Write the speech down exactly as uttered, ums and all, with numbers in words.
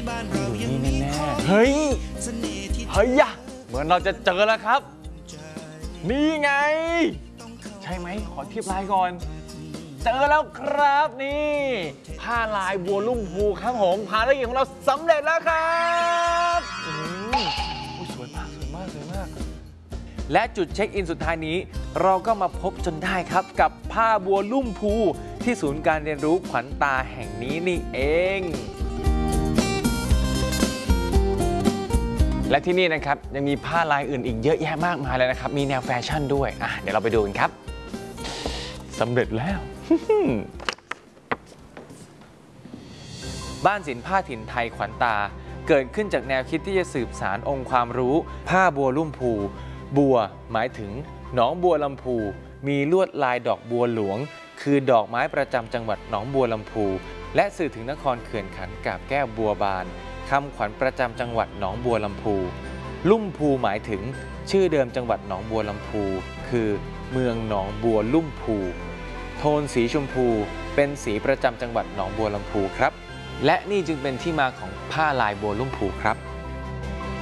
อยู่นี่แน่ๆเฮ้ยเฮ้ยยะเหมือนเราจะเจอแล้วครับนี่ไงใช่ไหมขอเทียบลายก่อนเจอแล้วครับนี่ผ้าลายบัวลุ่มพูครับผมภารกิจของเราสำเร็จแล้วครับอืมสวยมากสวยมากสวยมากและจุดเช็คอินสุดท้ายนี้เราก็มาพบจนได้ครับกับผ้าบัวลุ่มพูที่ศูนย์การเรียนรู้ขวัญตาแห่งนี้นี่เองและที่นี่นะครับยังมีผ้าลายอื่นอีกเยอะแยะมากมายเลยนะครับมีแนวแฟชั่นด้วยอ่ะเดี๋ยวเราไปดูกันครับสำเร็จแล้ว บ้านศิลป์ผ้าถิ่นไทยขวัญตาเกิดขึ้นจากแนวคิดที่จะสืบสานองค์ความรู้ผ้าบัวลุ่มพูบัวหมายถึงหนองบัวลำพูมีลวดลายดอกบัวหลวงคือดอกไม้ประจำจังหวัดหนองบัวลำพูและสื่อถึงนครเขื่อนขันธ์กาบแก้วบัวบานคำขวัญประจำจังหวัดหนองบัวลำพูลุ่มพูหมายถึงชื่อเดิมจังหวัดหนองบัวลำพูคือเมืองหนองบัวลุ่มพูโทนสีชมพูเป็นสีประจำจังหวัดหนองบัวลำพูครับและนี่จึงเป็นที่มาของผ้าลายบัวลุ่มพูครับ